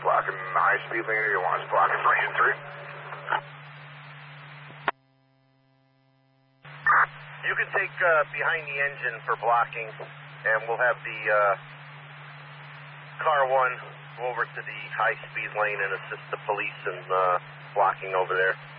blocking the high-speed lane, or you want us blocking lane 3? You can take behind the engine for blocking, and we'll have the car 1 go over to the high-speed lane and assist the police in blocking over there.